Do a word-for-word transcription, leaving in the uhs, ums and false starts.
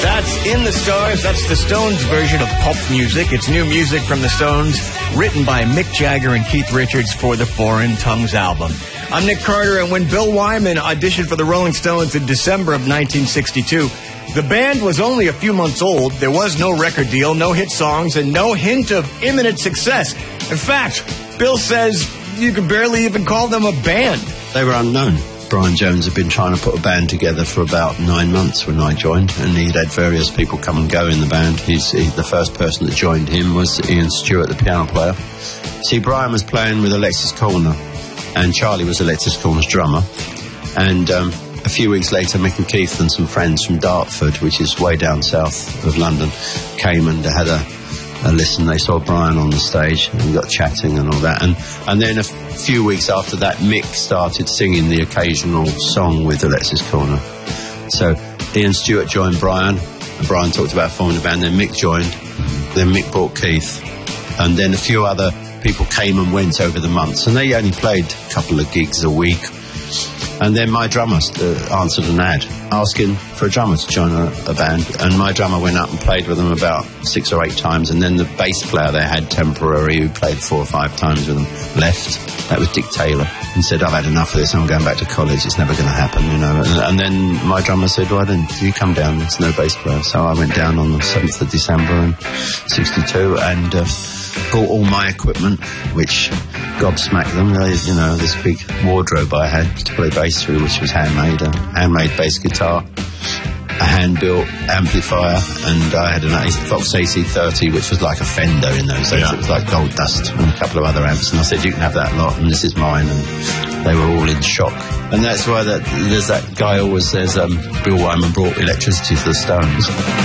That's In the Stars. That's the Stones' version of pop music. It's new music from the Stones, written by Mick Jagger and Keith Richards for the Foreign Tongues album. I'm Nick Carter, and when Bill Wyman auditioned for the Rolling Stones in December of nineteen sixty-two, the band was only a few months old. There was no record deal, no hit songs, and no hint of imminent success. In fact, Bill says you could barely even call them a band. They were unknown. Brian Jones had been trying to put a band together for about nine months when I joined, and he'd had various people come and go in the band. He's, he, the first person that joined him was Ian Stewart, the piano player. See, Brian was playing with Alexis Korner, and Charlie was Alexis Korner's drummer. And um, a few weeks later, Mick and Keith and some friends from Dartford, which is way down south of London, came and had a, a listen. They saw Brian on the stage, and we got chatting and all that. And, and then a few weeks after that, Mick started singing the occasional song with Alexis Korner. So Ian Stewart joined Brian, and Brian talked about forming a band. Then Mick joined, then Mick brought Keith, and then a few other people came and went over the months, and they only played a couple of gigs a week. And then my drummer uh, answered an ad asking for a drummer to join a, a band, and my drummer went up and played with them about six or eight times, and then the bass player they had temporary, who played four or five times with them, left. That was Dick Taylor, and said, I've had enough of this, I'm going back to college, it's never going to happen, you know. And, and then my drummer said, why don't you come down, there's no bass player. So I went down on the seventh of December in sixty-two and uh, bought all my equipment, which gobsmacked them. They, you know, this big wardrobe I had to play bass through, which was handmade, a handmade bass guitar, a hand-built amplifier, and I had a Vox A C thirty, which was like a Fender in those days. Yeah. It was like gold dust, and a couple of other amps. And I said, you can have that lot, and this is mine. And they were all in shock. And that's why that, there's that guy always says, um, Bill Wyman brought electricity to the Stones.